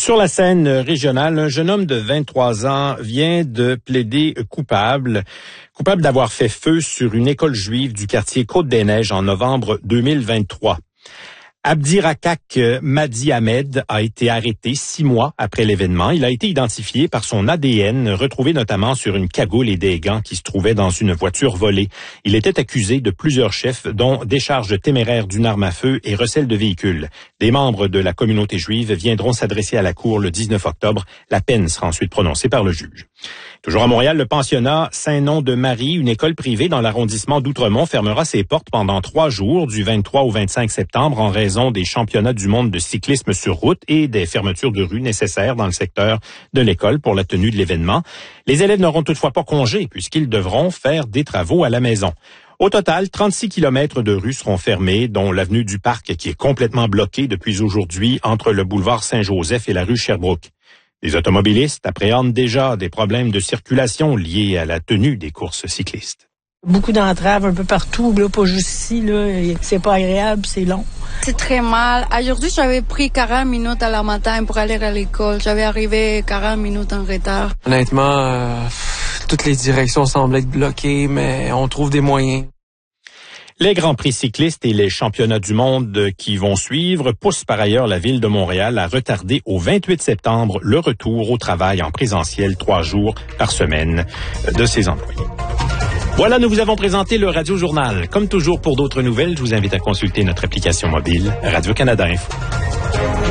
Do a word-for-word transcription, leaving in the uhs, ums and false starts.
Sur la scène régionale, un jeune homme de vingt-trois ans vient de plaider coupable, coupable d'avoir fait feu sur une école juive du quartier Côte-des-Neiges en novembre deux mille vingt-trois. Abdirakak Madi Ahmed a été arrêté six mois après l'événement. Il a été identifié par son A D N, retrouvé notamment sur une cagoule et des gants qui se trouvaient dans une voiture volée. Il était accusé de plusieurs chefs, dont décharge téméraire d'une arme à feu et recel de véhicule. Des membres de la communauté juive viendront s'adresser à la cour le dix-neuf octobre. La peine sera ensuite prononcée par le juge. Toujours à Montréal, le pensionnat Saint-Nom-de-Marie, une école privée dans l'arrondissement d'Outremont, fermera ses portes pendant trois jours, du vingt-trois au vingt-cinq septembre, en raison des championnats du monde de cyclisme sur route et des fermetures de rue nécessaires dans le secteur de l'école pour la tenue de l'événement. Les élèves n'auront toutefois pas congé puisqu'ils devront faire des travaux à la maison. Au total, trente-six kilomètres de rues seront fermés, dont l'avenue du Parc qui est complètement bloquée depuis aujourd'hui entre le boulevard Saint-Joseph et la rue Sherbrooke. Les automobilistes appréhendent déjà des problèmes de circulation liés à la tenue des courses cyclistes. Beaucoup d'entraves un peu partout, là, pas juste ici, là. C'est pas agréable, c'est long. C'est très mal. Aujourd'hui, j'avais pris quarante minutes à la matin pour aller à l'école. J'avais arrivé quarante minutes en retard. Honnêtement, euh, toutes les directions semblent être bloquées, mais on trouve des moyens. Les Grands Prix cyclistes et les championnats du monde qui vont suivre poussent par ailleurs la Ville de Montréal à retarder au vingt-huit septembre le retour au travail en présentiel trois jours par semaine de ses employés. Voilà, nous vous avons présenté le Radio Journal. Comme toujours, pour d'autres nouvelles, je vous invite à consulter notre application mobile Radio-Canada Info.